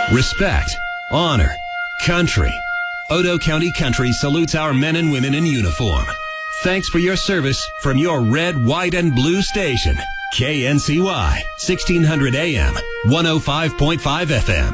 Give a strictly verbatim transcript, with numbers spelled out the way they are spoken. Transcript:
Respect, honor, country. Odo County Country salutes our men and women in uniform. Thanks for your service from your red, white, and blue station. K N C Y, sixteen hundred A M, one oh five point five F M.